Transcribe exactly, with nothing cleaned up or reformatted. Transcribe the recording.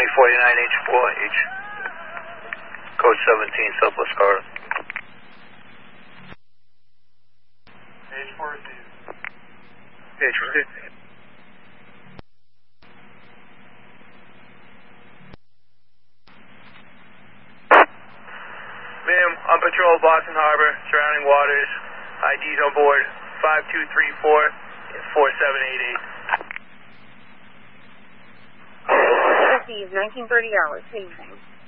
forty-nine H four H. Code seventeen, Southwest Corridor. H four received. H received. Ma'am, on patrol of Boston Harbor, surrounding waters, I Ds on board five two three four and four seven eight eight. Received, nineteen thirty hours, same thing.